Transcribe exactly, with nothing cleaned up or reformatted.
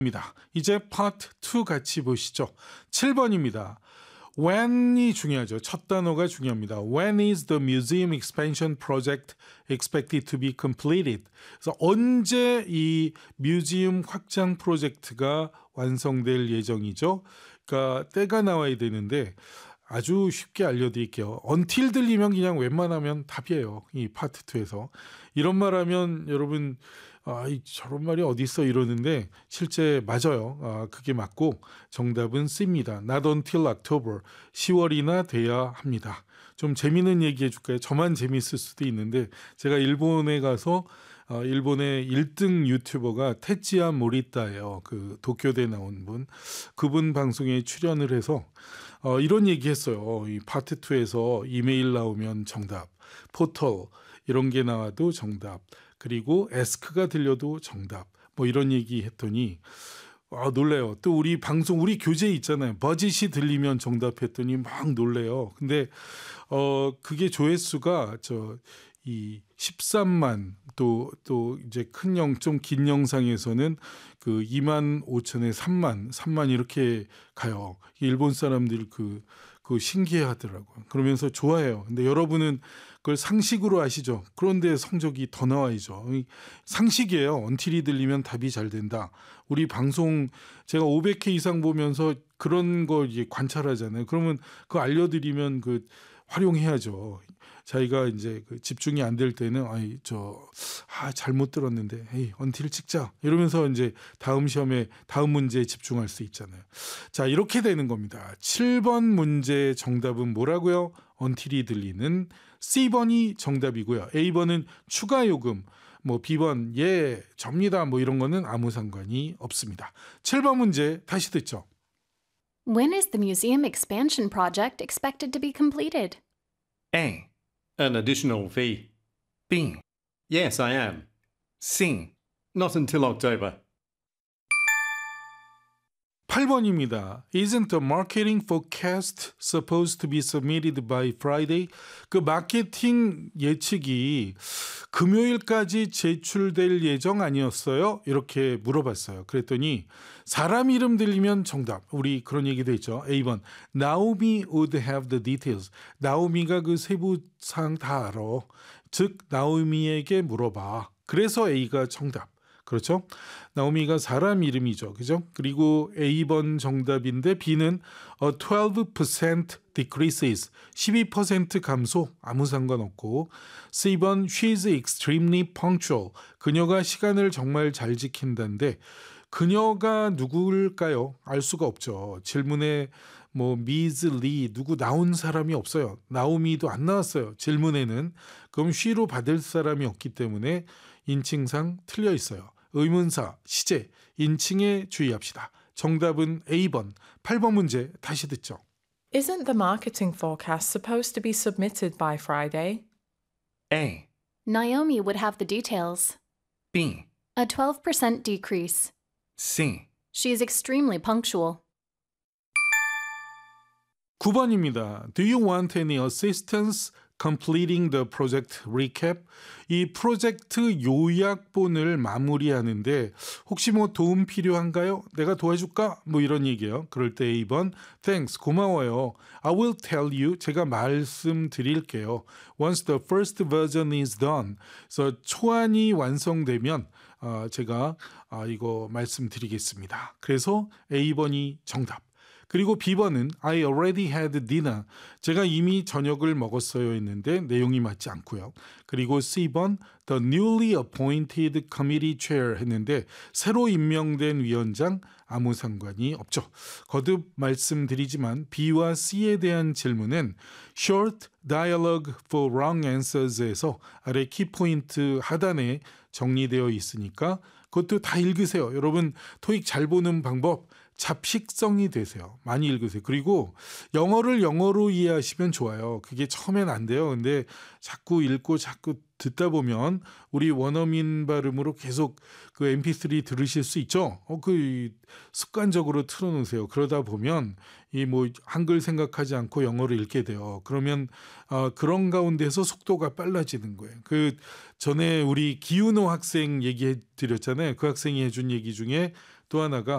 입니다. 이제 파트 투 같이 보시죠. 칠 번입니다. when이 중요하죠. 첫 단어가 중요합니다. When is the museum expansion project expected to be completed? 그래서 언제 이 뮤지엄 확장 프로젝트가 완성될 예정이죠. 그러니까 때가 나와야 되는데 아주 쉽게 알려드릴게요. until 들리면 그냥 웬만하면 답이에요. 이 파트 투에서. 이런 말하면 여러분 아, 저런 말이 어디 있어 이러는데 실제 맞아요. 아, 그게 맞고 정답은 C입니다. Not until October. 시월이나 돼야 합니다. 좀 재미있는 얘기 해줄까요? 저만 재미있을 수도 있는데 제가 일본에 가서 어, 일본의 일 등 유튜버가 테치야 모리타예요. 그 도쿄대 나온 분. 그분 방송에 출연을 해서 어, 이런 얘기 했어요. 이 파트 투에서 이메일 나오면 정답, 포털 이런 게 나와도 정답, 그리고 에스크가 들려도 정답, 뭐 이런 얘기 했더니 아, 놀래요. 또 우리 방송 우리 교재 있잖아요. 버짓이 들리면 정답했더니 막 놀래요. 근데 어 그게 조회수가 저 이 십삼만 또 또 이제 큰 영 좀 긴 영상에서는 그 이만 오천에 삼만 삼만 이렇게 가요. 일본 사람들 그 그 신기해하더라고요. 그러면서 좋아해요. 근데 여러분은 그걸 상식으로 아시죠? 그런데 성적이 더 나와야죠. 상식이에요. 언틸이 들리면 답이 잘 된다. 우리 방송 제가 오백 회 이상 보면서 그런 거 이제 관찰하잖아요. 그러면 그거 알려드리면 그 활용해야죠. 자기가 이제 그 집중이 안 될 때는 아이 저 아, 잘못 들었는데 에이 언틸 찍자 이러면서 이제 다음 시험에 다음 문제에 집중할 수 있잖아요. 자, 이렇게 되는 겁니다. 칠 번 문제 정답은 뭐라고요? 언틸이 들리는 C번이 정답이고요. A번은 추가 요금, 뭐 B번 예 접니다 뭐 이런 거는 아무 상관이 없습니다. 칠 번 문제 다시 듣죠. When is the museum expansion project expected to be completed? A. An additional fee. B. Yes, I am. C. Not until October. 팔 번입니다. Isn't the marketing forecast supposed to be submitted by Friday? 그 마케팅 예측이 금요일까지 제출될 예정 아니었어요? 이렇게 물어봤어요. 그랬더니 사람 이름 들리면 정답. 우리 그런 얘기도 했죠. A번 Naomi would have the details. 나오미가 그 세부사항 다 알아. 즉 나오미에게 물어봐. 그래서 A가 정답. 그렇죠? 나오미가 사람 이름이죠. 그죠? 그리고 A번 정답인데 B는 a twelve percent decreases. 십이 퍼센트 감소. 아무 상관없고. C번 she's extremely punctual. 그녀가 시간을 정말 잘 지킨다는데 그녀가 누구일까요? 알 수가 없죠. 질문에 뭐 미즈 리 누구 나온 사람이 없어요. 나오미도 안 나왔어요. 질문에는. 그럼 she로 받을 사람이 없기 때문에 인칭상 틀려 있어요. 의문사, 시제, 인칭에 주의합시다. 정답은 A번. 팔 번 문제 다시 듣죠. Isn't the marketing forecast supposed to be submitted by Friday? A. Naomi would have the details. B. A twelve percent decrease. C. She is extremely punctual. 구 번입니다. Do you want any assistance completing the project recap? 이 프로젝트 요약본을 마무리하는데 혹시 뭐 도움 필요한가요? 내가 도와줄까? 뭐 이런 얘기예요. 그럴 때 A번 Thanks, 고마워요. I will tell you, 제가 말씀드릴게요. Once the first version is done. 그래서 초안이 완성되면 어, 제가 어, 이거 말씀드리겠습니다. 그래서 A번이 정답. 그리고 B번은 I already had dinner. 제가 이미 저녁을 먹었어요 했는데 내용이 맞지 않고요. 그리고 C번 The newly appointed committee chair 했는데 새로 임명된 위원장 아무 상관이 없죠. 거듭 말씀드리지만 B와 C에 대한 질문은 Short Dialogue for Wrong Answers에서 아래 키포인트 하단에 정리되어 있으니까 그것도 다 읽으세요. 여러분 토익 잘 보는 방법 잡식성이 되세요. 많이 읽으세요. 그리고 영어를 영어로 이해하시면 좋아요. 그게 처음엔 안 돼요. 근데 자꾸 읽고 자꾸 듣다 보면 우리 원어민 발음으로 계속 그 엠피쓰리 들으실 수 있죠. 어, 그 습관적으로 틀어놓으세요. 그러다 보면 이 뭐 한글 생각하지 않고 영어를 읽게 돼요. 그러면 어, 그런 가운데서 속도가 빨라지는 거예요. 그 전에 우리 기윤호 학생 얘기해 드렸잖아요. 그 학생이 해준 얘기 중에 또 하나가